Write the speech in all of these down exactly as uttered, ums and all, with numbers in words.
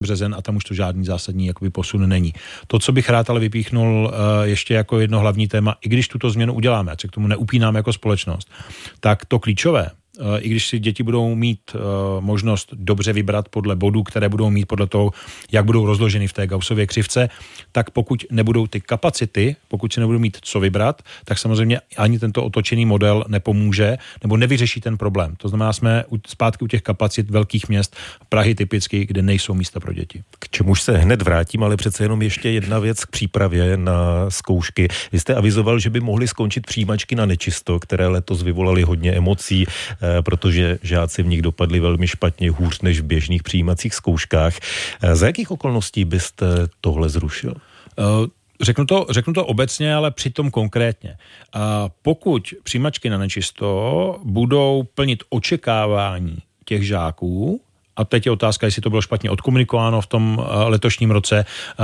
březen a tam už to žádný zásadní jakoby posun není. To, co bych rád ale vypíchnul ještě jako jedno hlavní téma, i když tuto změnu uděláme, ať se k tomu neupínáme jako společnost, tak to klíčové, i když si děti budou mít uh, možnost dobře vybrat podle bodů, které budou mít podle toho, jak budou rozloženy v té Gaussově křivce, tak pokud nebudou ty kapacity, pokud si nebudou mít co vybrat, tak samozřejmě ani tento otočený model nepomůže nebo nevyřeší ten problém. To znamená, jsme zpátky u těch kapacit velkých měst, Prahy typicky, kde nejsou místa pro děti. K čemuž se hned vrátím, ale přece jenom ještě jedna věc k přípravě na zkoušky. Vy jste avizoval, že by mohly skončit přijímačky na nečisto, které letos vyvolaly hodně emocí, protože žáci v nich dopadli velmi špatně, hůř než v běžných přijímacích zkouškách. Za jakých okolností byste tohle zrušil? Uh... Řeknu to, řeknu to obecně, ale přitom konkrétně. Pokud přijímačky na nečisto budou plnit očekávání těch žáků, a teď je otázka, jestli to bylo špatně odkomunikováno v tom letošním roce,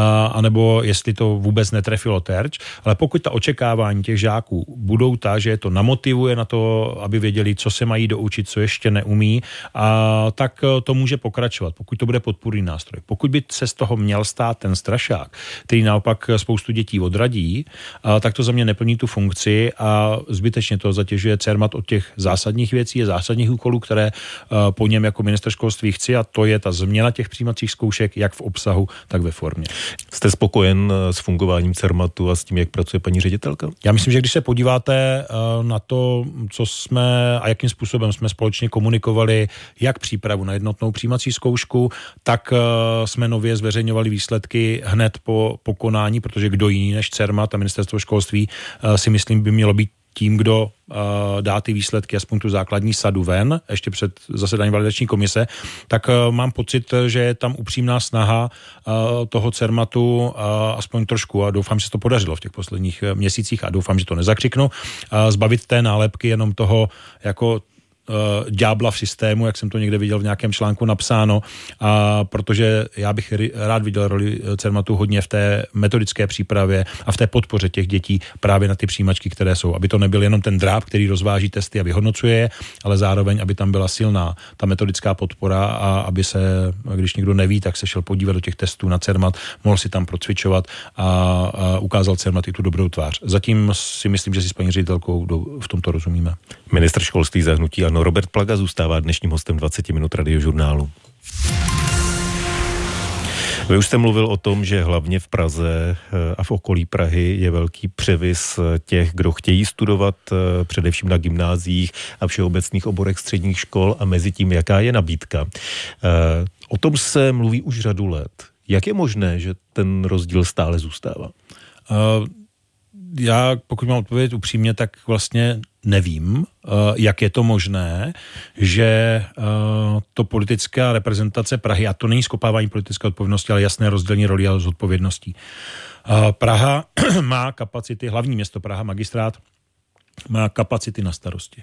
anebo jestli to vůbec netrefilo terč, ale pokud ta očekávání těch žáků budou ta, že je to namotivuje na to, aby věděli, co se mají doučit, co ještě neumí, a tak to může pokračovat, pokud to bude podpůrný nástroj. Pokud by se z toho měl stát ten strašák, který naopak spoustu dětí odradí, tak to za mě neplní tu funkci a zbytečně to zatěžuje Cermat od těch zásadních věcí a zásadních úkolů, které po něm jako ministr školství chce, a to je ta změna těch přijímacích zkoušek, jak v obsahu, tak ve formě. Jste spokojen s fungováním Cermatu a s tím, jak pracuje paní ředitelka? Já myslím, že když se podíváte na to, co jsme a jakým způsobem jsme společně komunikovali, jak přípravu na jednotnou přijímací zkoušku, tak jsme nově zveřejňovali výsledky hned po, po konání, protože kdo jiný než Cermat a ministerstvo školství si myslím by mělo být tím, kdo uh, dá ty výsledky, aspoň tu základní sadu ven, ještě před zasedáním validační komise, tak uh, mám pocit, že je tam upřímná snaha uh, toho Cermatu uh, aspoň trošku, a doufám, že se to podařilo v těch posledních měsících a doufám, že to nezakřiknu, uh, zbavit té nálepky jenom toho jako ďábla v systému, jak jsem to někde viděl v nějakém článku napsáno, a protože já bych rád viděl roli Cermatu hodně v té metodické přípravě a v té podpoře těch dětí právě na ty přijímačky, které jsou. Aby to nebyl jenom ten dráb, který rozváží testy a vyhodnocuje je, ale zároveň, aby tam byla silná ta metodická podpora a aby se, když někdo neví, tak se šel podívat do těch testů na Cermat, mohl si tam procvičovat a, a ukázal Cermat i tu dobrou tvář. Zatím si myslím, že si s paní ředitelkou v tomto rozumíme. Ministr školství za hnutí ANO Robert Plaga zůstává dnešním hostem dvacet minut Radiožurnálu. Vy už jste mluvil o tom, že hlavně v Praze a v okolí Prahy je velký převis těch, kdo chtějí studovat především na gymnáziích a všeobecných oborech středních škol a mezi tím, jaká je nabídka. O tom se mluví už řadu let. Jak je možné, že ten rozdíl stále zůstává? Uh... Já, pokud mám odpovědět upřímně, tak vlastně nevím, jak je to možné, že to politická reprezentace Prahy, a to není skopávání politické odpovědnosti, ale jasné rozdělení roli a zodpovědností. Praha má kapacity, hlavní město Praha, magistrát, má kapacity na starosti.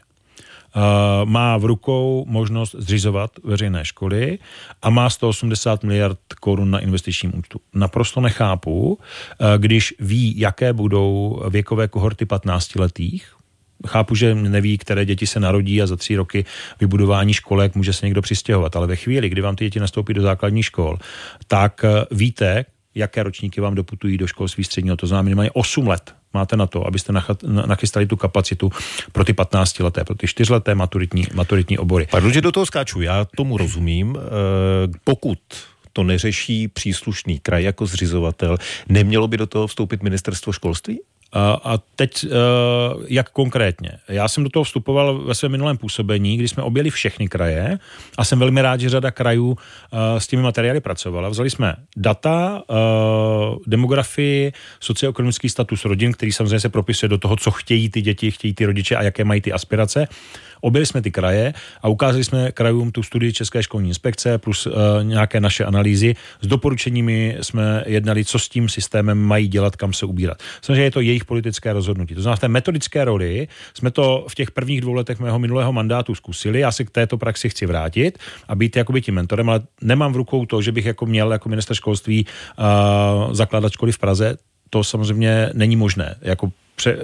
Má v rukou možnost zřizovat veřejné školy a má sto osmdesát miliard korun na investičním účtu. Naprosto nechápu, když ví, jaké budou věkové kohorty patnáctiletých. Chápu, že neví, které děti se narodí a za tři roky vybudování školek může se někdo přistěhovat, ale ve chvíli, kdy vám ty děti nastoupí do základních škol, tak víte, jaké ročníky vám doputují do školství středního. To znamená minimálně osm let máte na to, abyste nachystali tu kapacitu pro ty patnáctileté, pro ty čtyřleté maturitní, maturitní obory. Pardon, že do toho skáču, já tomu rozumím. Pokud to neřeší příslušný kraj jako zřizovatel, nemělo by do toho vstoupit ministerstvo školství? A teď, jak konkrétně? Já jsem do toho vstupoval ve svém minulém působení, kdy jsme objeli všechny kraje a jsem velmi rád, že řada krajů s těmi materiály pracovala. Vzali jsme data, demografii, socioekonomický status rodin, který samozřejmě se propisuje do toho, co chtějí ty děti, chtějí ty rodiče a jaké mají ty aspirace. Objeli jsme ty kraje a ukázali jsme krajům tu studii České školní inspekce plus uh, nějaké naše analýzy. S doporučeními jsme jednali, co s tím systémem mají dělat, kam se ubírat. Samozřejmě je to jejich politické rozhodnutí. To znamená, v té metodické roli jsme to v těch prvních dvou letech mého minulého mandátu zkusili. Já se k této praxi chci vrátit a být jakoby tím mentorem, ale nemám v rukou to, že bych jako měl jako ministr školství uh, zakládat školy v Praze. To samozřejmě není možné. Jako pře-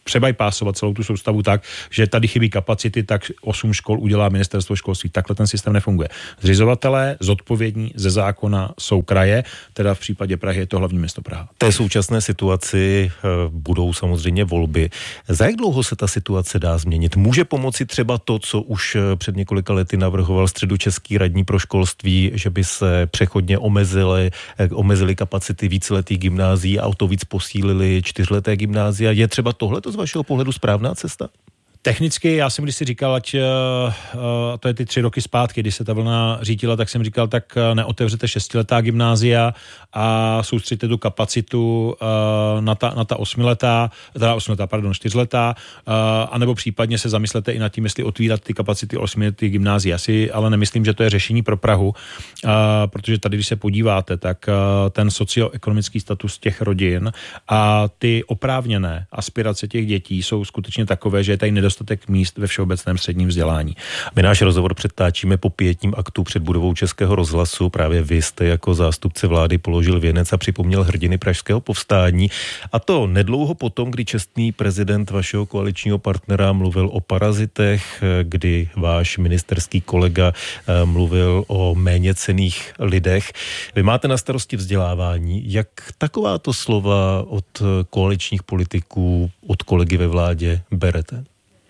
přebypásovat celou tu soustavu tak, že tady chybí kapacity, tak osm škol udělá ministerstvo školství. Takhle ten systém nefunguje. Zřizovatelé, zodpovědní ze zákona jsou kraje, teda v případě Prahy je to hlavní město Praha. V té současné situaci budou samozřejmě volby. Za jak dlouho se ta situace dá změnit? Může pomoci třeba to, co už před několika lety navrhoval středočeský radní pro školství, že by se přechodně omezily, omezily kapacity víceletých gymnázií a o to víc posílili čtyřleté gymnázia? Je třeba tohleto z vašeho pohledu správná cesta? Technicky, já jsem když si říkal, ať uh, to je ty tři roky zpátky, když se ta vlna řítila, tak jsem říkal, tak neotevřete šestiletá gymnázia a soustřeďte tu kapacitu uh, na, ta, na ta osmiletá, teda osmiletá, pardon, čtyřletá, uh, anebo případně se zamyslete i nad tím, jestli otvírat ty kapacity osmiletých gymnázií. Já si ale nemyslím, že to je řešení pro Prahu, uh, protože tady, když se podíváte, tak uh, ten socioekonomický status těch rodin a ty oprávněné aspirace těch dětí jsou skutečně takové, že je tady nedostatek dostatek míst ve všeobecném středním vzdělání. My náš rozhovor předtáčíme po pietním aktu před budovou Českého rozhlasu. Právě vy jste jako zástupce vlády položil věnec a připomněl hrdiny pražského povstání. A to nedlouho potom, kdy čestný prezident vašeho koaličního partnera mluvil o parazitech, kdy váš ministerský kolega mluvil o méněcenných lidech. Vy máte na starosti vzdělávání. Jak takováto slova od koaličních politiků, od kolegy ve vládě berete?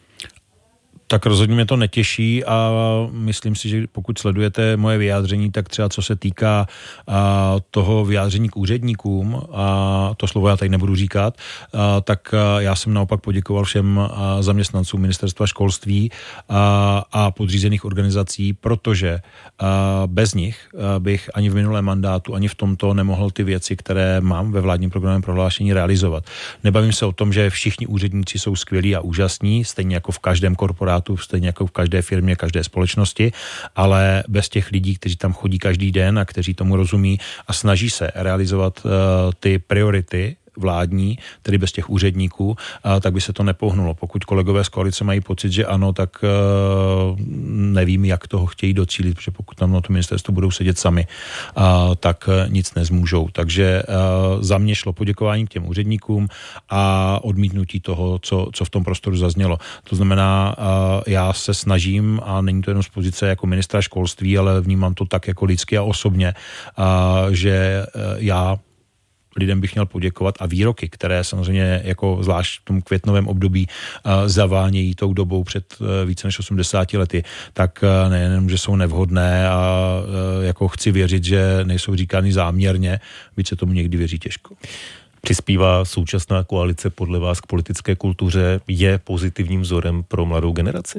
Tak rozhodně mě to netěší a myslím si, že pokud sledujete moje vyjádření, tak třeba co se týká a, toho vyjádření k úředníkům, a to slovo já tady nebudu říkat, a, tak a, já jsem naopak poděkoval všem a, zaměstnancům ministerstva školství a, a podřízených organizací, protože a, bez nich a, bych ani v minulém mandátu, ani v tomto nemohl ty věci, které mám ve vládním programovém prohlášení, realizovat. Nebavím se o tom, že všichni úředníci jsou skvělí a úžasní, stejně jako v každém korporátu, stejně jako v každé firmě, každé společnosti, ale bez těch lidí, kteří tam chodí každý den a kteří tomu rozumí a snaží se realizovat uh, ty priority vládní, tedy bez těch úředníků, a tak by se to nepohnulo. Pokud kolegové z koalice mají pocit, že ano, tak uh, nevím, jak toho chtějí docílit, protože pokud tam na to ministerstvo budou sedět sami, uh, tak uh, nic nezmůžou. Takže uh, za mě šlo poděkování k těm úředníkům a odmítnutí toho, co, co v tom prostoru zaznělo. To znamená, uh, já se snažím, a není to jenom z pozice jako ministra školství, ale vnímám to tak jako lidsky a osobně, uh, že uh, já lidem bych měl poděkovat a výroky, které samozřejmě jako zvlášť v tom květnovém období uh, zavánějí tou dobou před uh, více než osmdesáti lety, tak uh, nejenom, že jsou nevhodné a uh, jako chci věřit, že nejsou říkány záměrně, byť se tomu někdy věří těžko. Přispívá současná koalice podle vás k politické kultuře, je pozitivním vzorem pro mladou generaci?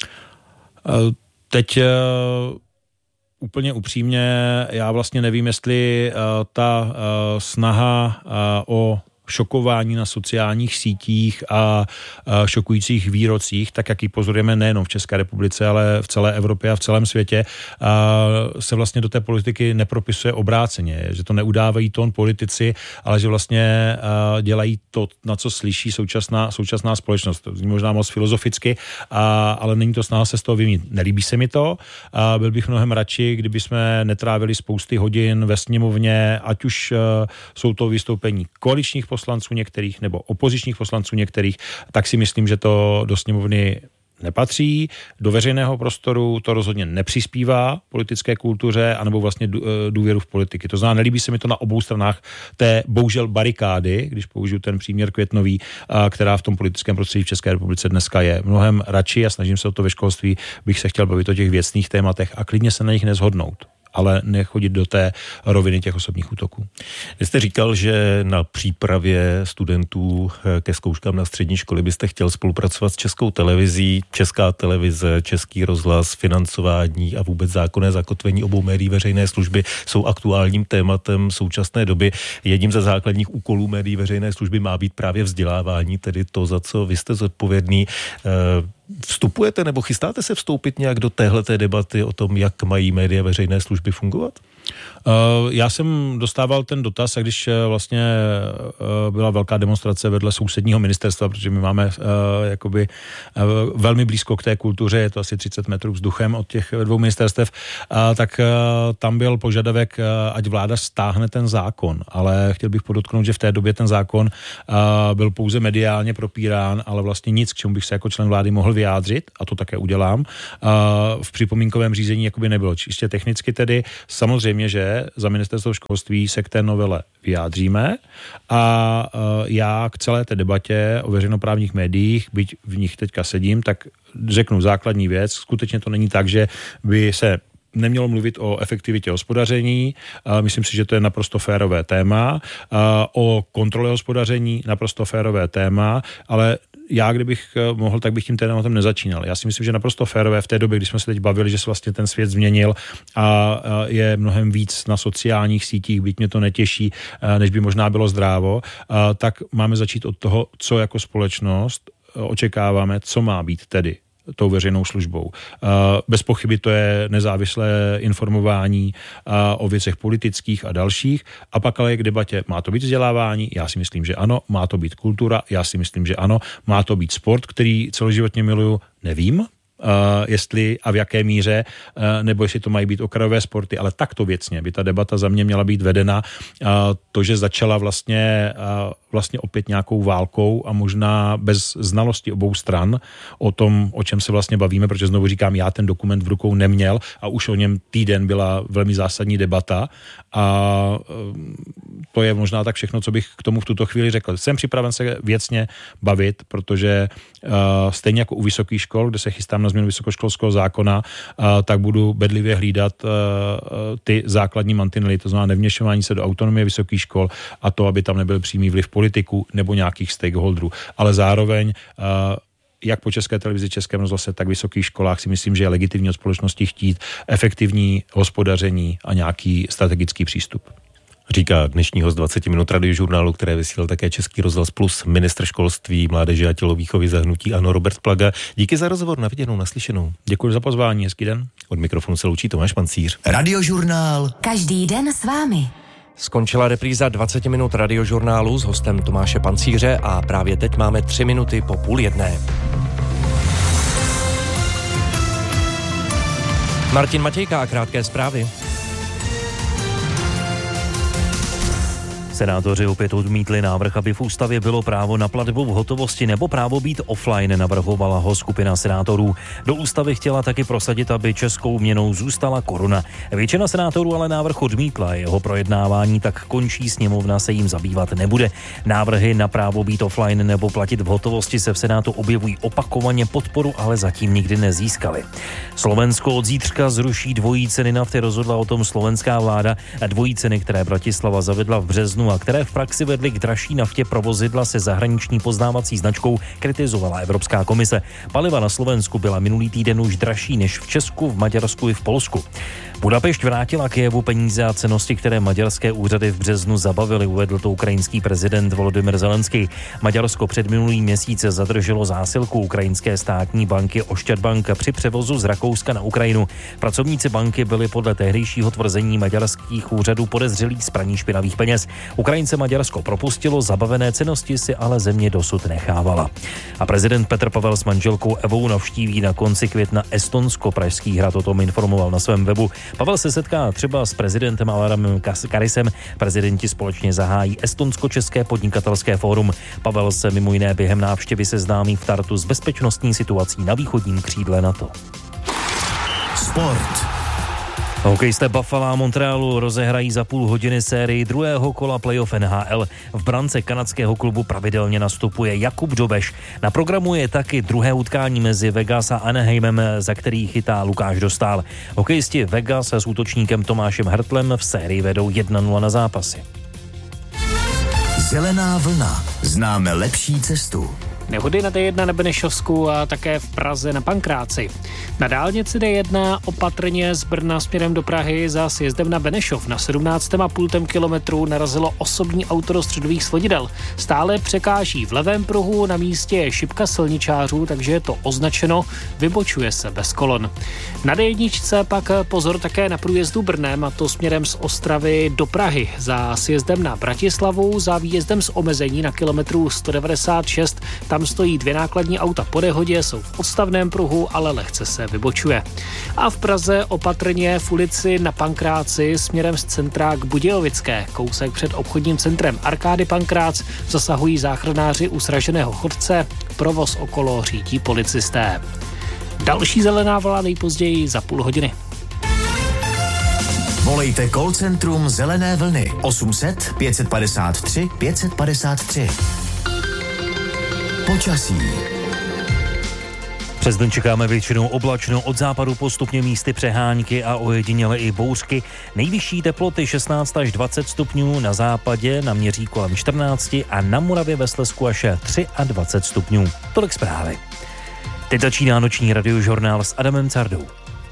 Uh, teď uh, Úplně upřímně, já vlastně nevím, jestli uh, ta uh, snaha uh, o šokování na sociálních sítích a šokujících výrocích, tak jak ji pozorujeme nejenom v České republice, ale v celé Evropě a v celém světě, se vlastně do té politiky nepropisuje obráceně, že to neudávají tón politici, ale že vlastně dělají to, na co slyší současná, současná společnost. To zní možná moc filozoficky, ale není to snaha se z toho vyměnit. Nelíbí se mi to, byl bych mnohem radši, kdyby jsme netrávili spousty hodin ve sněmovně, ať už jsou to vystoupení koaličních poslanců některých nebo opozičních poslanců některých, tak si myslím, že to do sněmovny nepatří, do veřejného prostoru to rozhodně nepřispívá politické kultuře anebo vlastně důvěru v politiky. To znamená, nelíbí se mi to na obou stranách té bohužel barikády, když použiju ten příměr květnový, která v tom politickém prostředí v České republice dneska je. Mnohem radši a snažím se o to ve školství, bych se chtěl bavit o těch věcných tématech a klidně se na nich nezhodnout, ale nechodit do té roviny těch osobních útoků. Vy jste říkal, že na přípravě studentů ke zkouškám na střední školy byste chtěl spolupracovat s Českou televizí. Česká televize, Český rozhlas, financování a vůbec zákonné zakotvení obou médií veřejné služby jsou aktuálním tématem současné doby. Jedním ze základních úkolů médií veřejné služby má být právě vzdělávání, tedy to, za co vy jste zodpovědný. Vstupujete nebo chystáte se vstoupit nějak do téhleté debaty o tom, jak mají média veřejné služby fungovat? Já jsem dostával ten dotaz, a když vlastně byla velká demonstrace vedle sousedního ministerstva, protože my máme jakoby velmi blízko k té kultuře, je to asi třicet metrů vzduchem od těch dvou ministerstev, tak tam byl požadavek, ať vláda stáhne ten zákon, ale chtěl bych podotknout, že v té době ten zákon byl pouze mediálně propírán, ale vlastně nic, k čemu bych se jako člen vlády mohl vyjádřit, a to také udělám, v připomínkovém řízení jakoby nebylo. Čistě technicky tedy, samozřejmě, že za ministerstvo školství se k té novele vyjádříme a já k celé té debatě o veřejnoprávních médiích, byť v nich teďka sedím, tak řeknu základní věc. Skutečně to není tak, že by se nemělo mluvit o efektivitě hospodaření, myslím si, že to je naprosto férové téma, o kontrole hospodaření naprosto férové téma, ale já, kdybych mohl, tak bych tím tématem nezačínal. Já si myslím, že naprosto férové v té době, když jsme se teď bavili, že se vlastně ten svět změnil a je mnohem víc na sociálních sítích, byť mě to netěší, než by možná bylo zdrávo, tak máme začít od toho, co jako společnost očekáváme, co má být tedy tou veřejnou službou. Bez pochyby to je nezávislé informování o věcech politických a dalších. A pak ale je k debatě, má to být vzdělávání? Já si myslím, že ano. Má to být kultura? Já si myslím, že ano. Má to být sport, který celoživotně miluju? Nevím. Uh, jestli a v jaké míře, uh, nebo jestli to mají být okrajové sporty, ale takto věcně by ta debata za mě měla být vedena. Uh, to, že začala vlastně, uh, vlastně opět nějakou válkou a možná bez znalosti obou stran o tom, o čem se vlastně bavíme, protože znovu říkám, já ten dokument v rukou neměl a už o něm týden byla velmi zásadní debata a uh, to je možná tak všechno, co bych k tomu v tuto chvíli řekl. Jsem připraven se věcně bavit, protože uh, stejně jako u vysokých škol, kde se chystám na změnu vysokoškolského zákona, tak budu bedlivě hlídat ty základní mantinely, to znamená nevměšování se do autonomie vysokých škol a to, aby tam nebyl přímý vliv politiků nebo nějakých stakeholderů. Ale zároveň jak po České televizi, Českém rozhlase, tak vysokých školách si myslím, že je legitimní od společnosti chtít efektivní hospodaření a nějaký strategický přístup. Říká dnešní host dvacet minut Radiožurnálu, které vysílal také Český rozhlas Plus, ministr školství, mládeže a tělovýchovy za hnutí ANO Robert Plaga. Díky za rozhovor, na viděnou, naslyšenou. Děkuji za pozvání, hezký den. Od mikrofonu se loučí Tomáš Pancíř. Radiožurnál. Každý den s vámi. Skončila repríza dvacet minut Radiožurnálu s hostem Tomáše Pancíře a právě teď máme tři minuty po půl jedné. Martin Matějka a krátké zprávy. Senátoři opět odmítli návrh, aby v ústavě bylo právo na platbu v hotovosti nebo právo být offline, navrhovala ho skupina senátorů. Do ústavy chtěla taky prosadit, aby českou měnou zůstala koruna. Většina senátorů ale návrh odmítla, jeho projednávání tak končí, sněmovna se jim zabývat nebude. Návrhy na právo být offline nebo platit v hotovosti se v Senátu objevují opakovaně, podporu ale zatím nikdy nezískali. Slovensko od zítřka zruší dvojí ceny nafty, rozhodla o tom slovenská vláda. Dvojí ceny, které Bratislava zavedla v březnu a které v praxi vedly k dražší naftě pro vozidla se zahraniční poznávací značkou, kritizovala Evropská komise. Paliva na Slovensku byla minulý týden už dražší než v Česku, v Maďarsku i v Polsku. Budapešť vrátila Kyjevu peníze a cennosti, které maďarské úřady v březnu zabavily, uvedl to ukrajinský prezident Volodymyr Zelenský. Maďarsko před minulým měsíce zadrželo zásilku ukrajinské státní banky Ošťadbank při převozu z Rakouska na Ukrajinu. Pracovníci banky byli podle tehdejšího tvrzení maďarských úřadů podezřelí z praní špinavých peněz. Ukrajince Maďarsko propustilo, zabavené cennosti si ale země dosud nechávala. A prezident Petr Pavel s manželkou Evou navštíví na konci května Estonsko. Pražský hrad o tom informoval na svém webu. Pavel se setká třeba s prezidentem Aladamem Karisem. Prezidenti společně zahájí Estonsko-české podnikatelské fórum. Pavel se mimo jiné během návštěvy seznámí v Tartu s bezpečnostní situací na východním křídle NATO. Sport. Hokejisté Buffalo a Montrealu rozehrají za půl hodiny sérii druhého kola playoff N H L. V brance kanadského klubu pravidelně nastupuje Jakub Dobeš. Na programu je taky druhé utkání mezi Vegas a Anaheimem, za který chytá Lukáš Dostál. Hokejisti Vegas s útočníkem Tomášem Hertlem v sérii vedou jedna nula na zápasy. Zelená vlna. Známe lepší cestu. Nehody na D jedna na Benešovsku a také v Praze na Pankráci. Na dálnici D jedna opatrně z Brna směrem do Prahy za sjezdem na Benešov na sedmnáct a půl kilometru narazilo osobní auto do středových svodidel. Stále překáží v levém pruhu, na místě je šipka silničářů, takže je to označeno, vybočuje se bez kolon. Na D jedna pak pozor také na průjezdu Brnem, a to směrem z Ostravy do Prahy. Za sjezdem na Bratislavu, za výjezdem z omezení na kilometru sto devadesát šest, tam stojí dvě nákladní auta po nehodě, jsou v odstavném pruhu, ale lehce se vybočuje. A v Praze opatrně v ulici na Pankráci směrem z centra k Budějovické, kousek před obchodním centrem Arkády Pankrác, zasahují záchranáři u sraženého chodce, provoz okolo řídí policisté. Další zelená vlna nejpozději za půl hodiny. Volejte call centrum Zelené vlny osm set pět padesát tři pět padesát tři. Počasí. Přes den čekáme většinou oblačno, od západu postupně místy přehánky a ojediněle i bouřky. Nejvyšší teploty šestnáct až dvacet stupňů, na západě naměří kolem čtrnáct a na Moravě ve Slezsku až dvacet tři stupňů. Tolik zprávy. Teď začíná noční radiožurnál s Adamem Cardou.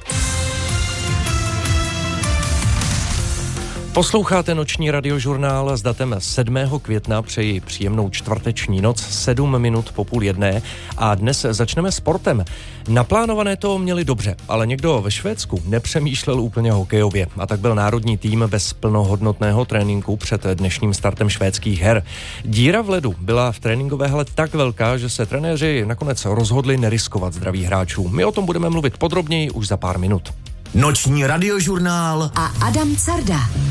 Posloucháte noční radiožurnál s datem sedmého května, přeji příjemnou čtvrteční noc, sedm minut po půl jedné a dnes začneme sportem. Naplánované to měli dobře, ale někdo ve Švédsku nepřemýšlel úplně hokejově a tak byl národní tým bez plnohodnotného tréninku před dnešním startem švédských her. Díra v ledu byla v tréninkové hale tak velká, že se trenéři nakonec rozhodli neriskovat zdraví hráčů. My o tom budeme mluvit podrobněji už za pár minut. Noční radiožurnál a Adam Carda.